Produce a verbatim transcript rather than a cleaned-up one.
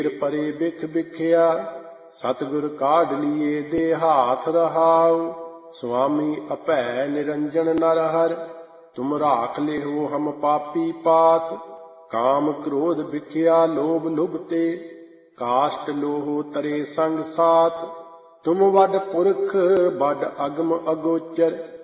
ਪਰੇ ਬਿਖ ਬਿਖਿਆ ਸਤਿਗੁਰ ਕਾਢ ਲੀਏ ਦੇ ਹਾਥ ਰਹਾਉ। ਸੁਆਮੀ ਅਭੈ ਨਿਰੰਜਨ ਨਰ ਹਰਿ ਤੁਮ ਰਾਖ ਲਿਹੋ ਹਮ ਪਾਪੀ ਪਾਤ। ਕਾਮ ਕ੍ਰੋਧ ਬਿਖਿਆ ਲੋਭ ਲੁਭਤੇ ਕਾਸ਼ਟ ਲੋਹ ਤਰੇ ਸੰਗ ਸਾਥ। ਤੁਮ ਵੱਡ ਪੁਰਖ ਵੱਡ ਅਗਮ ਅਗੋਚਰ